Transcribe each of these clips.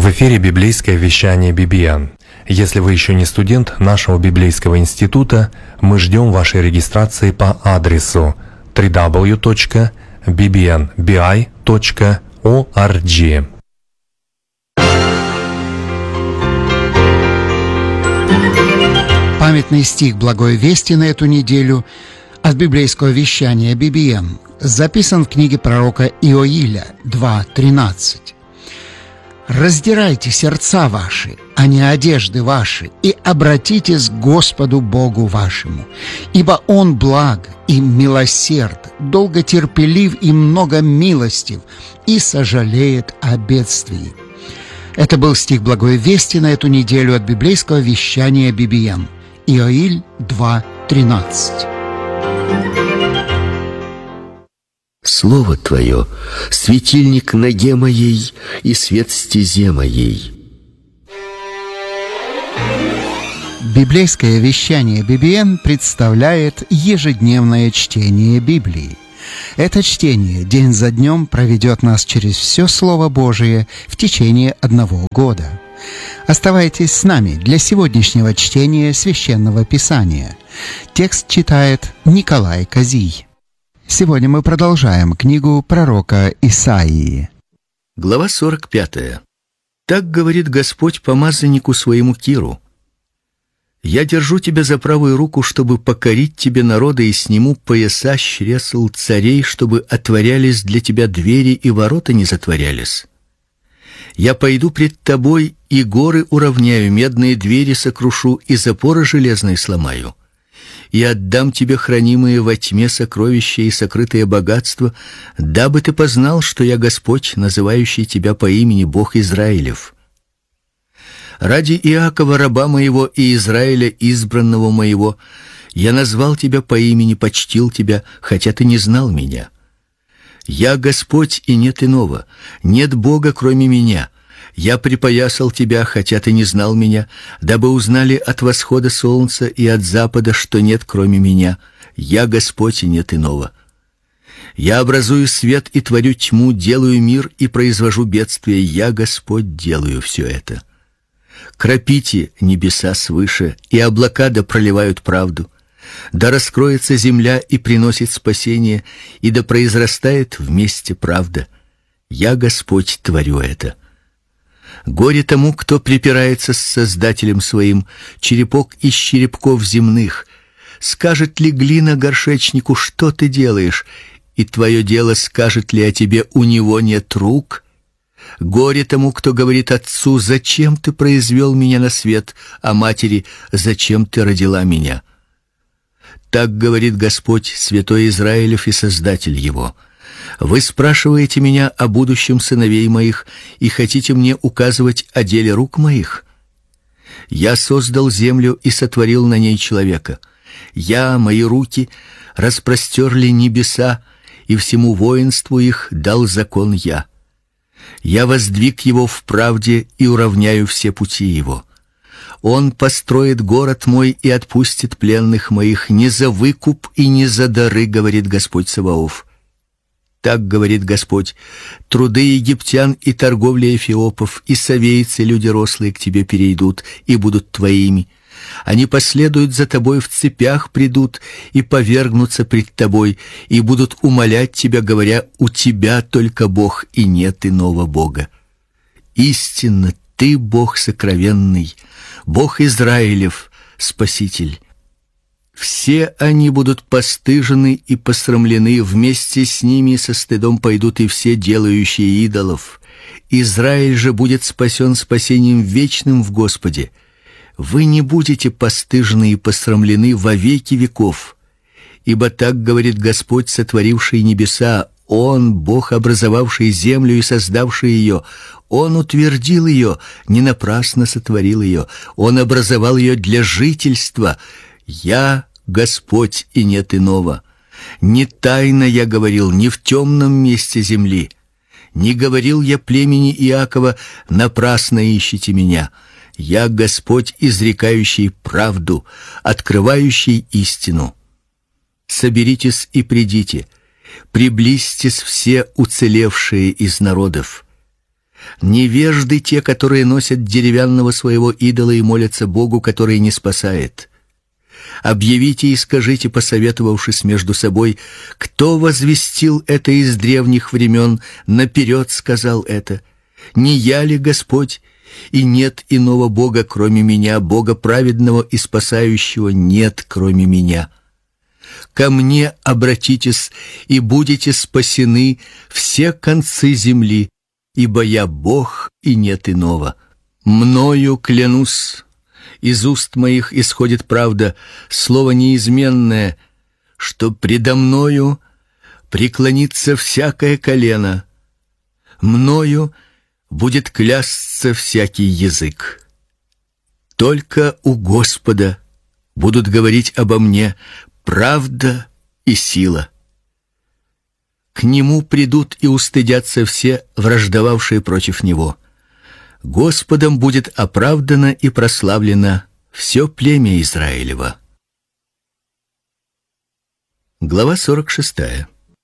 В эфире библейское вещание BBN. Если вы еще не студент нашего библейского института, мы ждем вашей регистрации по адресу www.bbnbi.org. Памятный стих Благой Вести на эту неделю от библейского вещания BBN записан в книге пророка Иоиля 2:13. «Раздирайте сердца ваши, а не одежды ваши, и обратитесь к Господу Богу вашему, ибо Он благ и милосерд, долготерпелив и многомилостив, и сожалеет о бедствии». Это был стих Благой Вести на эту неделю от библейского вещания BBN. Иоиль 2:13. Слово Твое — светильник ноге моей и свет стезе моей. Библейское вещание BBN представляет ежедневное чтение Библии. Это чтение день за днем проведет нас через все Слово Божие в течение 1 года. Оставайтесь с нами для сегодняшнего чтения Священного Писания. Текст читает Николай Козий. Сегодня мы продолжаем книгу пророка Исаии. Глава 45. Так говорит Господь помазаннику своему Киру: «Я держу тебя за правую руку, чтобы покорить тебе народы, и сниму пояса с чресл царей, чтобы отворялись для тебя двери, и ворота не затворялись. Я пойду пред тобой, и горы уравняю, медные двери сокрушу, и запоры железные сломаю. И отдам тебе хранимые во тьме сокровища и сокрытые богатства, дабы ты познал, что я Господь, называющий тебя по имени Бог Израилев. Ради Иакова, раба моего, и Израиля, избранного моего, я назвал тебя по имени, почтил тебя, хотя ты не знал меня. Я Господь, и нет иного, нет Бога, кроме меня. Я припоясал тебя, хотя ты не знал меня, дабы узнали от восхода солнца и от запада, что нет кроме меня. Я Господь, и нет иного. Я образую свет и творю тьму, делаю мир и произвожу бедствие. Я Господь, делаю все это. Кропите небеса свыше, и облака да проливают правду. Да раскроется земля и приносит спасение, и да произрастает вместе правда. Я Господь, творю это. Горе тому, кто припирается с Создателем своим, черепок из черепков земных. Скажет ли глина горшечнику: что ты делаешь? И твое дело скажет ли о тебе: у него нет рук? Горе тому, кто говорит отцу: зачем ты произвел меня на свет, а матери: зачем ты родила меня? Так говорит Господь, святой Израилев и Создатель его: вы спрашиваете меня о будущем сыновей моих и хотите мне указывать о деле рук моих? Я создал землю и сотворил на ней человека. Мои руки распростерли небеса, и всему воинству их дал закон я. Я воздвиг его в правде и уравняю все пути его. Он построит город мой и отпустит пленных моих не за выкуп и не за дары, говорит Господь Саваоф. Так говорит Господь: труды египтян и торговля эфиопов, и совейцы, люди рослые, к тебе перейдут и будут твоими. Они последуют за тобой, в цепях придут и повергнутся пред тобой, и будут умолять тебя, говоря: у тебя только Бог, и нет иного Бога. Истинно ты Бог сокровенный, Бог Израилев, Спаситель. Все они будут постыжены и посрамлены, вместе с ними со стыдом пойдут и все делающие идолов. Израиль же будет спасен спасением вечным в Господе. Вы не будете постыжены и посрамлены во веки веков. Ибо так говорит Господь, сотворивший небеса: Он, Бог, образовавший землю и создавший ее. Он утвердил ее, не напрасно сотворил ее. Он образовал ее для жительства. Я Господь, и нет иного. Не тайно я говорил, не в темном месте земли. Не говорил я племени Иакова: напрасно ищете меня. Я Господь, изрекающий правду, открывающий истину. Соберитесь и придите, приблизьтесь все уцелевшие из народов. невежды те, которые носят деревянного своего идола и молятся Богу, который не спасает. Объявите и скажите, посоветовавшись между собой, кто возвестил это из древних времен, наперед сказал это. Не я ли Господь? И нет иного Бога, кроме меня, Бога праведного и спасающего нет, кроме меня. Ко мне обратитесь, и будете спасены все концы земли, ибо я Бог, и нет иного. Мною клянусь, из уст моих исходит правда, слово неизменное, что предо мною преклонится всякое колено, мною будет клясться всякий язык. Только у Господа будут говорить обо мне правда и сила. К нему придут и устыдятся все враждовавшие против него. Господом будет оправдано и прославлено все племя Израилева. Глава 46.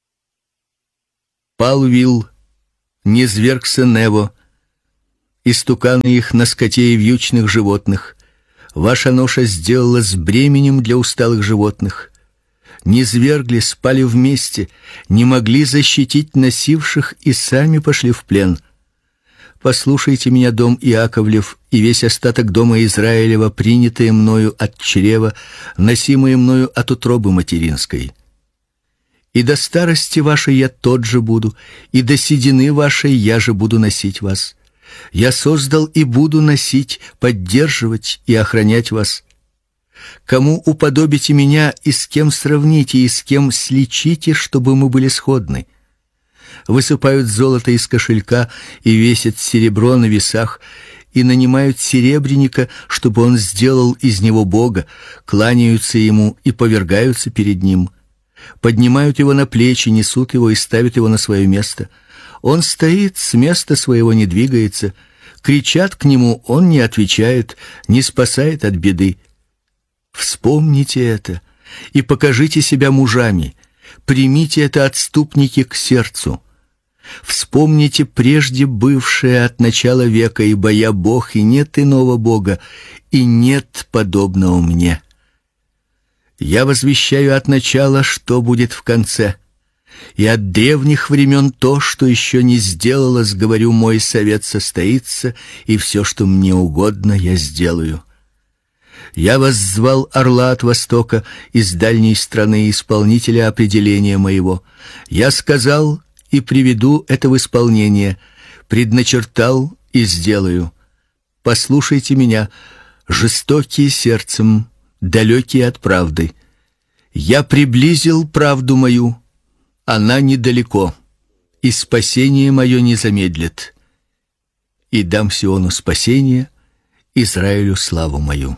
Пал Вил, низвергся Нево, истуканы их на скоте и вьючных животных. Ваша ноша сделалась бременем для усталых животных. Низвергли, спали вместе, не могли защитить носивших и сами пошли в плен. Послушайте меня, дом Иаковлев, и весь остаток дома Израилева, принятые мною от чрева, носимые мною от утробы материнской. И до старости вашей я тот же буду, и до седины вашей я же буду носить вас. Я создал и буду носить, поддерживать и охранять вас. Кому уподобите меня, и с кем сравните, и с кем сличите, чтобы мы были сходны? Высыпают золото из кошелька и весят серебро на весах, и нанимают серебряника, чтобы он сделал из него бога, кланяются ему и повергаются перед ним. Поднимают его на плечи, несут его и ставят его на свое место. Он стоит, с места своего не двигается. Кричат к нему, он не отвечает, не спасает от беды. Вспомните это и покажите себя мужами. Примите это, отступники, к сердцу. Вспомните прежде бывшее от начала века, ибо я Бог, и нет иного Бога, и нет подобного мне. Я возвещаю от начала, что будет в конце, и от древних времен то, что еще не сделалось, говорю, мой совет состоится, и все, что мне угодно, я сделаю. Я воззвал орла от востока из дальней страны, исполнителя определения моего. Я сказал и приведу это в исполнение, предначертал и сделаю. Послушайте меня, жестокие сердцем, далекие от правды. Я приблизил правду мою, она недалеко, и спасение мое не замедлит. И дам Сиону спасение, Израилю славу мою.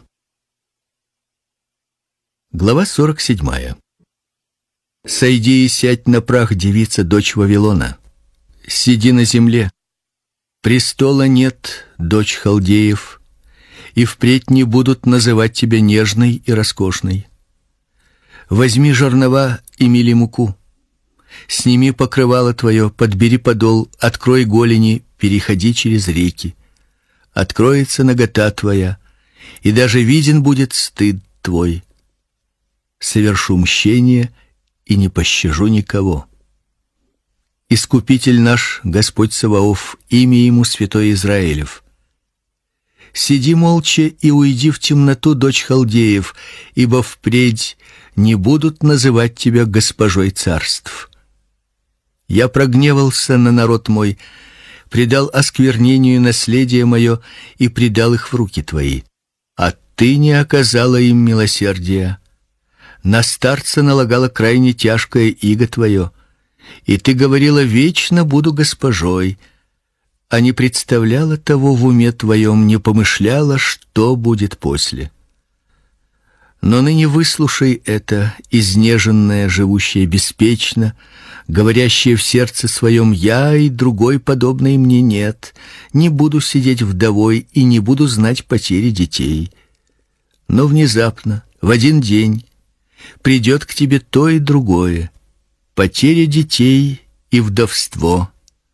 Глава 47. Сойди и сядь на прах, девица, дочь Вавилона. Сиди на земле. Престола нет, дочь халдеев, и впредь не будут называть тебя нежной и роскошной. Возьми жернова и мели муку. Сними покрывало твое, подбери подол, открой голени, переходи через реки. Откроется нагота твоя, и даже виден будет стыд твой. Совершу мщение и не пощажу никого. Искупитель наш, Господь Саваоф, имя ему святой Израилев. Сиди молча и уйди в темноту, дочь халдеев, ибо впредь не будут называть тебя госпожой царств. Я прогневался на народ мой, предал осквернению наследие мое и предал их в руки твои. А ты не оказала им милосердия. На старца налагала крайне тяжкое иго твое, и ты говорила: вечно буду госпожой, а не представляла того в уме твоем, не помышляла, что будет после. Но ныне выслушай это, изнеженное, живущее беспечно, говорящее в сердце своем: я и другой подобной мне нет, не буду сидеть вдовой и не буду знать потери детей. Но внезапно, в один день, придет к тебе то и другое: потеря детей и вдовство.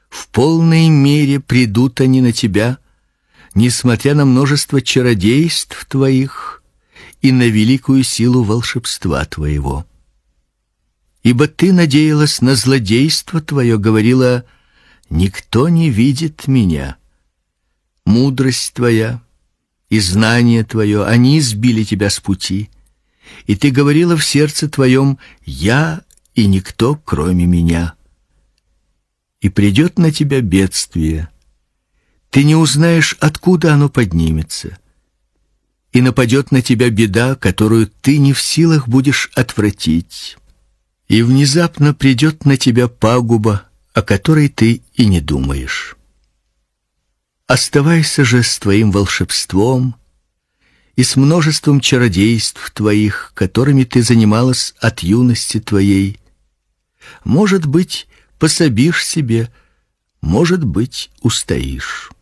В полной мере придут они на тебя, несмотря на множество чародейств твоих и на великую силу волшебства твоего. Ибо ты надеялась на злодейство твое, говорила: никто не видит меня. Мудрость твоя и знание твое, они сбили тебя с пути. И ты говорила в сердце твоем: я и никто, кроме меня. И придет на тебя бедствие. Ты не узнаешь, откуда оно поднимется. И нападет на тебя беда, которую ты не в силах будешь отвратить. И внезапно придет на тебя пагуба, о которой ты и не думаешь. Оставайся же с твоим волшебством и с множеством чародейств твоих, которыми ты занималась от юности твоей. Может быть, пособишь себе, может быть, устоишь.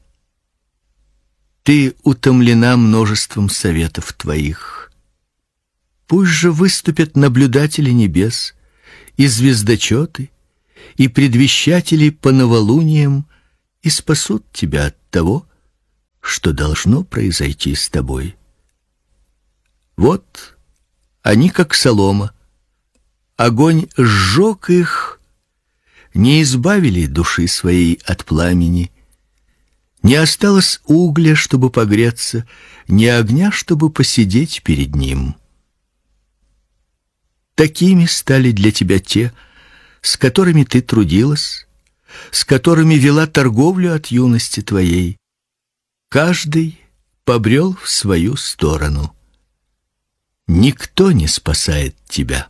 Ты утомлена множеством советов твоих. Пусть же выступят наблюдатели небес, и звездочеты, и предвещатели по новолуниям, и спасут тебя от того, что должно произойти с тобой. Вот они, как солома, огонь сжег их, не избавили души своей от пламени. Не осталось угля, чтобы погреться, ни огня, чтобы посидеть перед ним. Такими стали для тебя те, с которыми ты трудилась, с которыми вела торговлю от юности твоей. Каждый побрел в свою сторону. Никто не спасает тебя.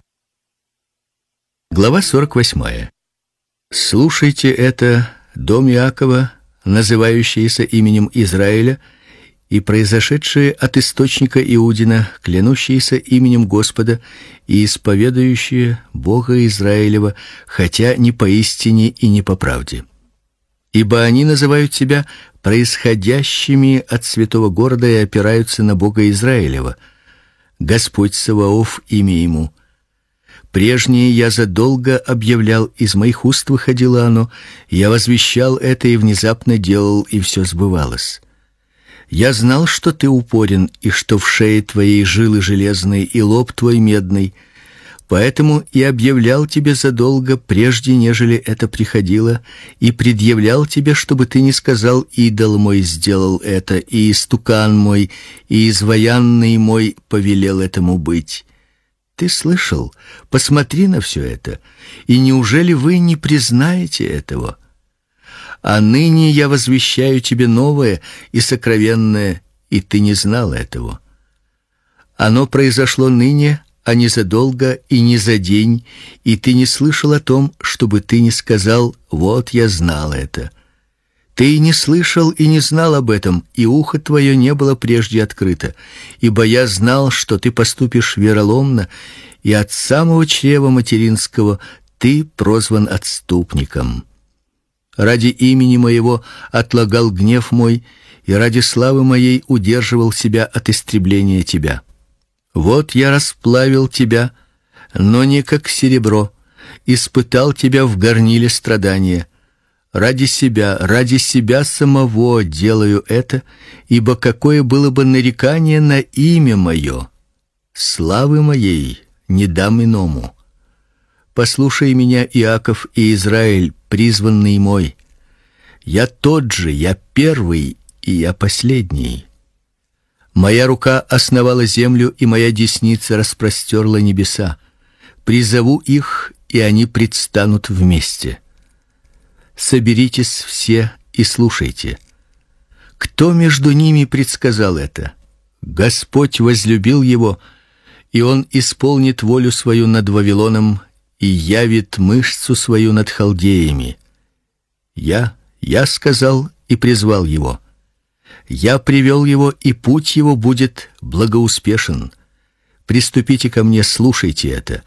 Глава 48. Слушайте это, дом Иакова, называющиеся именем Израиля, и произошедшие от источника Иудина, клянущиеся именем Господа и исповедующие Бога Израилева, хотя не поистине и не по правде. Ибо они называют себя происходящими от святого города и опираются на Бога Израилева. Господь Саваоф имя ему. Прежнее я задолго объявлял, из моих уст выходило оно, я возвещал это и внезапно делал, и все сбывалось. Я знал, что ты упорен, и что в шее твоей жилы железные, и лоб твой медный, поэтому и объявлял тебе задолго, прежде нежели это приходило, и предъявлял тебе, чтобы ты не сказал: идол мой сделал это, и истукан мой, и изваянный мой повелел этому быть. Ты слышал? Посмотри на все это, и неужели вы не признаете этого? А ныне я возвещаю тебе новое и сокровенное, и ты не знал этого. Оно произошло ныне, а не задолго и не за день, и ты не слышал о том, чтобы ты не сказал: вот я знал это. Ты не слышал и не знал об этом, и ухо твое не было прежде открыто, ибо я знал, что ты поступишь вероломно, и от самого чрева материнского ты прозван отступником. Ради имени моего отлагал гнев мой, и ради славы моей удерживал себя от истребления тебя. Вот я расплавил тебя, но не как серебро, испытал тебя в горниле страдания. Ради себя самого делаю это, ибо какое было бы нарекание на имя мое, славы моей не дам иному. Послушай меня, Иаков и Израиль, призванный мой. Я тот же, я первый и я последний. Моя рука основала землю, и моя десница распростерла небеса. Призову их, и они предстанут вместе. Соберитесь все и слушайте. Кто между ними предсказал это? Господь возлюбил его, и он исполнит волю свою над Вавилоном и явит мышцу свою над халдеями. Я сказал и призвал его. Я привел его, и путь его будет благоуспешен. Приступите ко мне, слушайте это.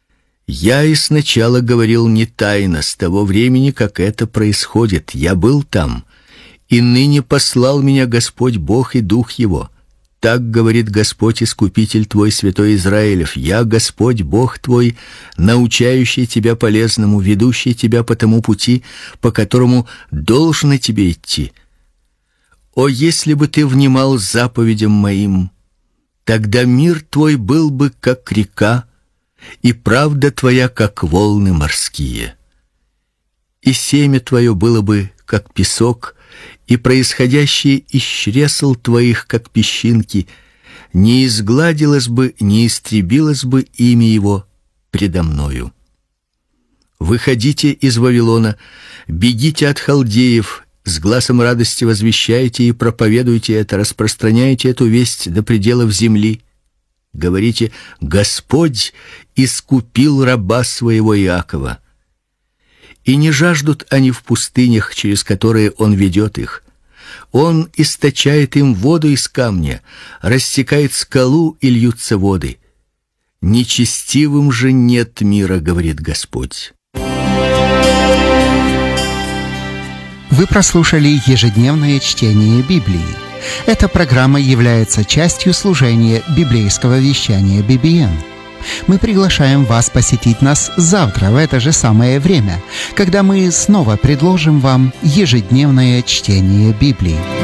Я и сначала говорил не тайно, с того времени, как это происходит. Я был там, и ныне послал меня Господь Бог и Дух его. Так говорит Господь, Искупитель твой, Святой Израилев: я Господь Бог твой, научающий тебя полезному, ведущий тебя по тому пути, по которому должно тебе идти. О, если бы ты внимал заповедям моим, тогда мир твой был бы как река, и правда твоя как волны морские. И семя твое было бы как песок, и происходящее из чресл твоих как песчинки, не изгладилось бы, не истребилось бы имя его предо мною. Выходите из Вавилона, бегите от халдеев, с гласом радости возвещайте и проповедуйте это, распространяйте эту весть до пределов земли. Говорите: Господь искупил раба своего Иакова. И не жаждут они в пустынях, через которые он ведет их. Он источает им воду из камня, рассекает скалу, и льются воды. Нечестивым же нет мира, говорит Господь. Вы прослушали ежедневное чтение Библии. Эта программа является частью служения библейского вещания BBN. Мы приглашаем вас посетить нас завтра в это же самое время, когда мы снова предложим вам ежедневное чтение Библии.